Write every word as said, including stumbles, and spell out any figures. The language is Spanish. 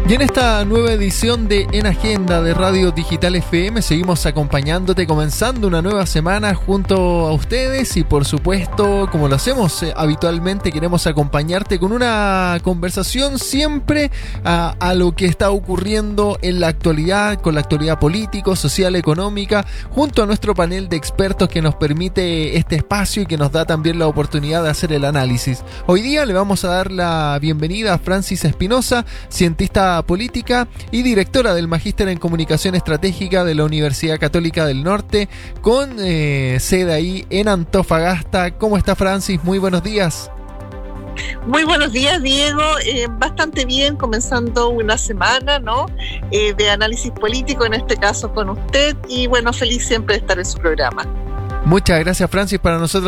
Y en esta nueva edición de En Agenda de Radio Digital F M seguimos acompañándote, comenzando una nueva semana junto a ustedes y por supuesto, como lo hacemos eh, habitualmente, queremos acompañarte con una conversación siempre a, a lo que está ocurriendo en la actualidad, con la actualidad político, social, económica, junto a nuestro panel de expertos que nos permite este espacio y que nos da también la oportunidad de hacer el análisis. Hoy día le vamos a dar la bienvenida a Francis Espinosa, cientista política y directora del Magíster en Comunicación Estratégica de la Universidad Católica del Norte, con eh, sede ahí en Antofagasta. ¿Cómo está, Francis? Muy buenos días. Muy buenos días, Diego. Eh, bastante bien, comenzando una semana, ¿no? Eh, de análisis político, en este caso con usted, y bueno, feliz siempre de estar en su programa. Muchas gracias, Francis. Para nosotros